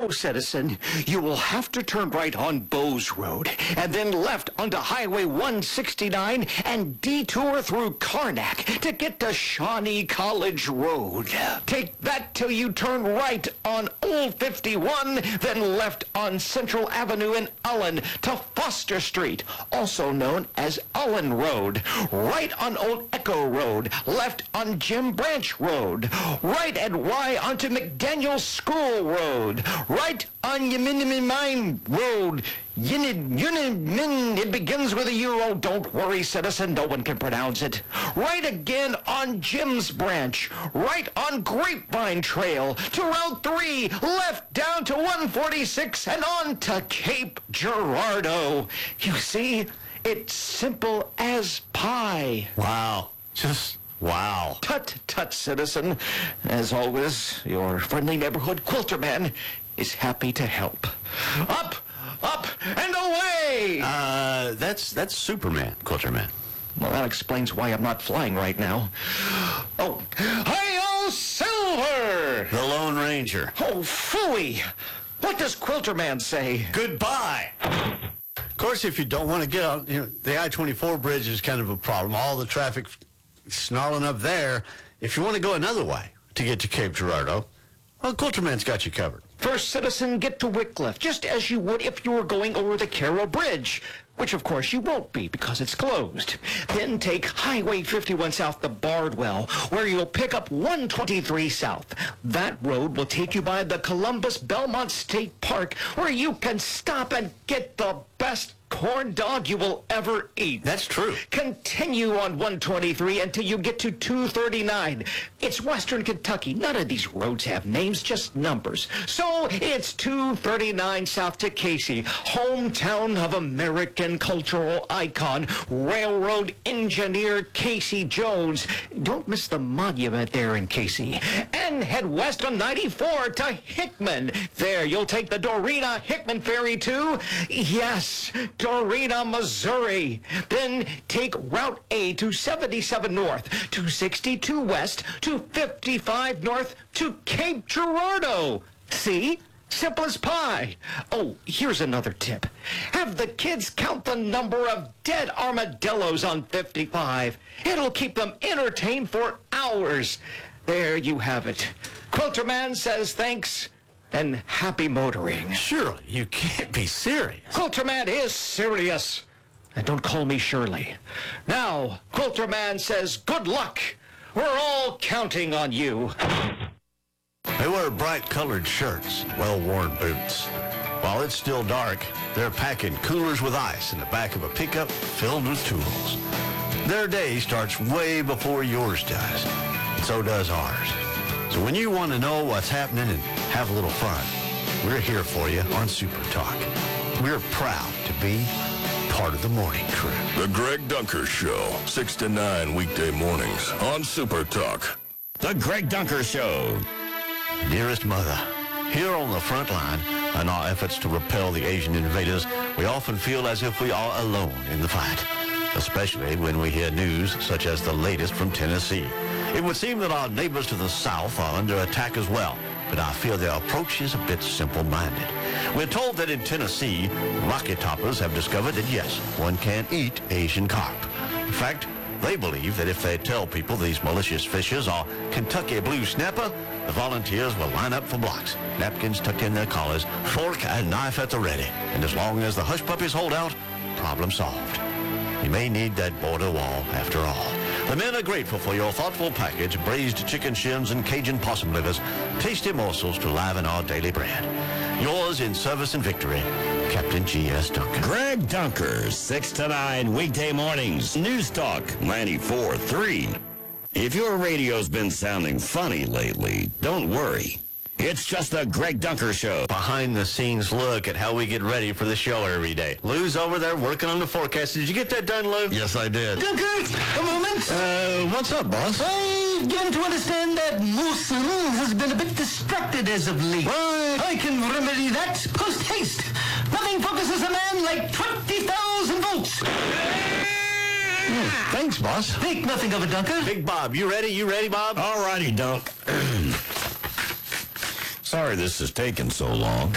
No, citizen. You will have to turn right on Bowes Road, and then left onto Highway 169 and detour through Karnak to get to Shawnee College Road. Take that till you turn right on Old 51, then left on Central Avenue in Ullen to Foster Street, also known as Ullen Road. Right on Old Echo Road, left on Jim Branch Road, right at Y onto McDaniel School Road, right on Yemini Mine Road. It begins with a U. Oh, don't worry, citizen, no one can pronounce it. Right again on Jim's Branch, right on Grapevine Trail to Route 3, left down to 146 and on to Cape Girardeau. You see, it's simple as pie. Wow. Just wow. Tut, tut, citizen. As always, your friendly neighborhood quilterman is happy to help. Up, and away! That's Superman, Quilterman. Well, that explains why I'm not flying right now. Oh, hi-yo, Silver! The Lone Ranger. Oh, phooey! What does Quilterman say? Goodbye. Of course, if you don't want to get on, the I-24 bridge is kind of a problem. All the traffic snarling up there. If you want to go another way to get to Cape Girardeau, well, Quilterman's got you covered. First, citizen, get to Wycliffe, just as you would if you were going over the Carroll Bridge, which of course you won't be because it's closed. Then take Highway 51 south to Bardwell, where you'll pick up 123 south. That road will take you by the Columbus Belmont State Park, where you can stop and get the best corn dog you will ever eat. That's true. Continue on 123 until you get to 239. It's Western Kentucky. None of these roads have names, just numbers. So it's 239 south to Casey, hometown of American cultural icon, railroad engineer Casey Jones. Don't miss the monument there in Casey. And head west on 94 to Hickman. There you'll take the Dorena Hickman Ferry to, yes, Dorena, Missouri. Then take Route A to 77 north, to 62 west, to 55 north, to Cape Girardeau. See? Simple as pie. Oh, here's another tip. Have the kids count the number of dead armadillos on 55. It'll keep them entertained for hours. There you have it. Quilterman says thanks and happy motoring. Surely, you can't be serious. Quilterman is serious. And don't call me Shirley. Now, Quilterman says good luck. We're all counting on you. They wear bright-colored shirts, well-worn boots. While it's still dark, they're packing coolers with ice in the back of a pickup filled with tools. Their day starts way before yours does, and so does ours. So when you want to know what's happening and have a little fun, we're here for you on Super Talk. We're proud to be part of the morning crew. The Greg Dunker Show, 6 to 9 weekday mornings on Super Talk. The Greg Dunker Show. Dearest Mother, here on the front line, in our efforts to repel the Asian invaders, we often feel as if we are alone in the fight, especially when we hear news such as the latest from Tennessee. It would seem that our neighbors to the south are under attack as well, but I fear their approach is a bit simple-minded. We're told that in Tennessee, rocket toppers have discovered that, yes, one can eat Asian carp. In fact, they believe that if they tell people these malicious fishes are Kentucky blue snapper, the volunteers will line up for blocks, napkins tucked in their collars, fork and knife at the ready. And as long as the hush puppies hold out, problem solved. You may need that border wall after all. The men are grateful for your thoughtful package, braised chicken shins and Cajun possum livers, tasty morsels to liven our daily bread. Yours in service and victory, Captain G.S. Dunker. Greg Dunker, 6 to 9 weekday mornings. News Talk 94.3. If your radio's been sounding funny lately, don't worry. It's just the Greg Dunker Show. Behind-the-scenes look at how we get ready for the show every day. Lou's over there working on the forecast. Did you get that done, Lou? Yes, I did. Dunker, a moment. What's up, boss? I begin to understand that Moosin has been a bit distracted as of late. What? I can remedy that post-haste. Nothing focuses a man like 20,000 volts. Thanks, boss. Think nothing of it, Dunker. Big Bob, you ready? You ready, Bob? All righty, Dunk. Sorry this is taking so long.